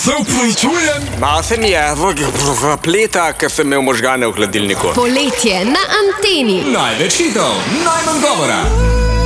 Se upravičujem. Malo se mi je zapleta, ker sem imel možgane v hladilniku. Poletje na Anteni. Največ hitov, najmanj govora.